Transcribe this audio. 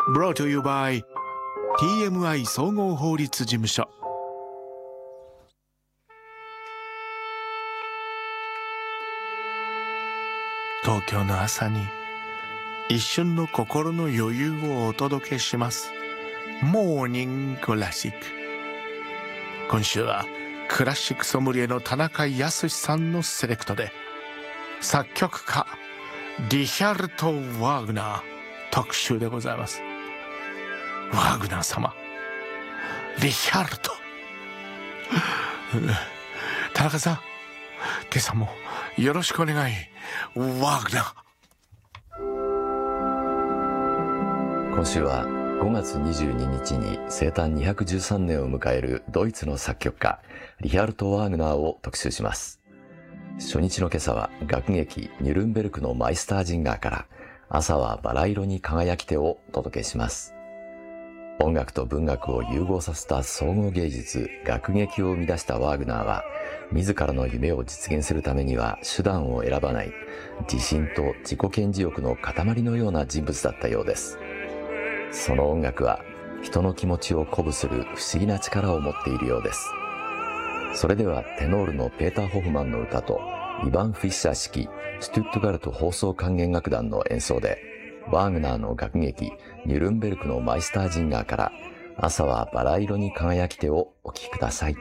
Brought to you by TMI 総合法律事務所。東京の朝に一瞬の心の余裕をお届けします。モーニングクラシック。今週はクラシックソムリエの田中康さんのセレクトで、作曲家リヒャルト・ワーグナー特集でございます。ワーグナー様、リヒャルト田中さん、今朝もよろしくお願い。ワーグナー。 今週は5月22日に生誕213年を迎えるドイツの作曲家リヒャルト・ワーグナーを特集します。初日の今朝は楽劇ニュルンベルクのマイスタージンガーから朝はバラ色に輝きてをお届けします。音楽と文学を融合させた総合芸術、楽劇を生み出したワーグナーは、自らの夢を実現するためには手段を選ばない、自信と自己顕示欲の塊のような人物だったようです。その音楽は人の気持ちを鼓舞する不思議な力を持っているようです。それではテノールのペーター・ホフマンの歌とイヴァン・フィッシャー指揮シュトゥットガルト放送管弦楽団の演奏で、ワーグナーの楽劇ニュルンベルクのマイスタージンガーから朝はバラ色に輝きてをお聴きください。